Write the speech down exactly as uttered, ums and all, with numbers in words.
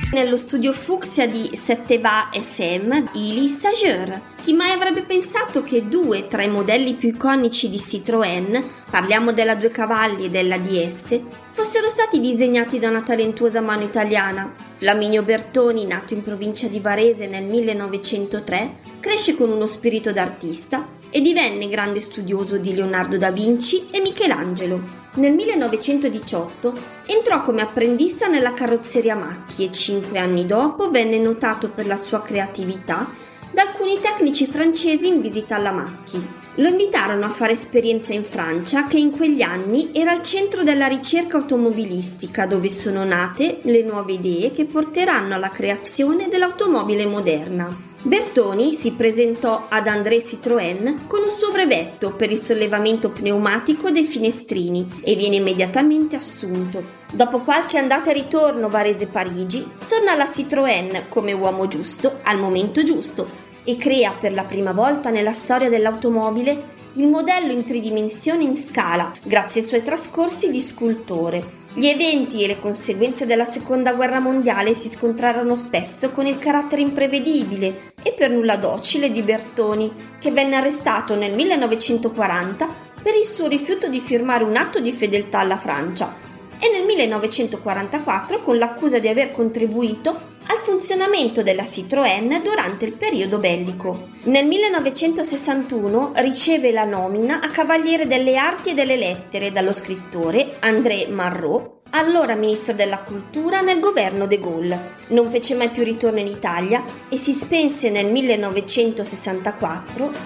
Nello studio Fucsia di Setteva F M, il Stagiaire. Chi mai avrebbe pensato che due tra i modelli più iconici di Citroën, parliamo della due cavalli e della D S, fossero stati disegnati da una talentuosa mano italiana. Flaminio Bertoni, nato in provincia di Varese nel millenovecentotre, cresce con uno spirito d'artista e divenne grande studioso di Leonardo da Vinci e Michelangelo. Nel millenovecentodiciotto entrò come apprendista nella carrozzeria Macchi e cinque anni dopo venne notato per la sua creatività da alcuni tecnici francesi in visita alla Macchi. Lo invitarono a fare esperienza in Francia, che in quegli anni era al centro della ricerca automobilistica, dove sono nate le nuove idee che porteranno alla creazione dell'automobile moderna. Bertoni si presentò ad André Citroën con un suo brevetto per il sollevamento pneumatico dei finestrini e viene immediatamente assunto. Dopo qualche andata e ritorno Varese-Parigi, torna alla Citroën come uomo giusto al momento giusto e crea per la prima volta nella storia dell'automobile il modello in tridimensione in scala, grazie ai suoi trascorsi di scultore. Gli eventi e le conseguenze della seconda guerra mondiale si scontrarono spesso con il carattere imprevedibile e per nulla docile di Bertoni, che venne arrestato nel millenovecentoquaranta per il suo rifiuto di firmare un atto di fedeltà alla Francia e nel millenovecentoquarantaquattro con l'accusa di aver contribuito al funzionamento della Citroën durante il periodo bellico. Nel millenovecentosessantuno riceve la nomina a Cavaliere delle Arti e delle Lettere dallo scrittore André Malraux, allora ministro della Cultura nel governo de Gaulle. Non fece mai più ritorno in Italia e si spense nel millenovecentosessantaquattro